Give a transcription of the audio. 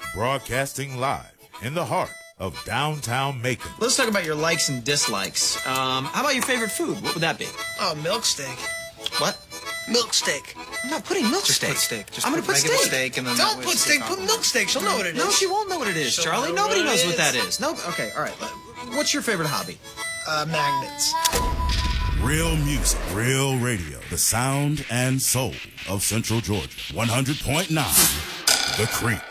Broadcasting live in the heart of downtown Macon. Let's talk about your likes and dislikes. How about your favorite food? What would that be? Oh, milk steak. What? Milk steak. I'm not putting milk steak. Put steak. I'm going to put steak. And then Don't put steak. Put milk steak. She'll know what it is. No, she won't know what it is, She'll Charlie. know Nobody what it knows what is. that is. No. Okay, all right. What's your favorite hobby? Magnets. Real music, real radio. The sound and soul of Central Georgia. 100.9 The Creek.